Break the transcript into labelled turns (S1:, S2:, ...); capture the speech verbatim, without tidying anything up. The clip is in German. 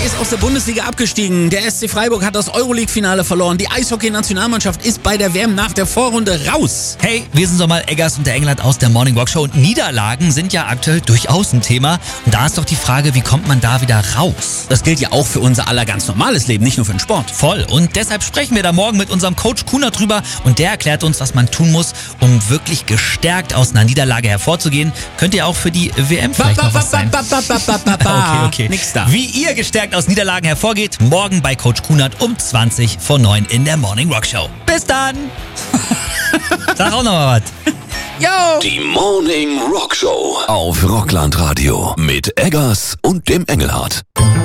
S1: ist aus der Bundesliga abgestiegen. Der S C Freiburg hat das Euroleague-Finale verloren. Die Eishockey-Nationalmannschaft ist bei der W M nach der Vorrunde raus.
S2: Hey, wir sind Sommer Eggers und der England aus der Morning Rock Show. Und Niederlagen sind ja aktuell durchaus ein Thema. Und da ist doch die Frage, wie kommt man da wieder raus?
S1: Das gilt ja auch für unser aller ganz normales Leben, nicht nur für den Sport.
S2: Voll. Und deshalb sprechen wir da morgen mit unserem Coach Kunert drüber. Und der erklärt uns, was man tun muss, um wirklich gestärkt aus einer Niederlage hervorzugehen. Könnte ja auch für die W M vielleicht noch was sein. Okay, okay.
S1: Nix da.
S2: Wie ihr gestärkt aus Niederlagen hervorgeht, morgen bei Coach Kunert um zwanzig vor neun in der Morning Rock Show. Bis dann! Sag auch noch mal was.
S1: Yo!
S3: Die Morning Rock Show auf Rockland Radio mit Eggers und dem Engelhardt.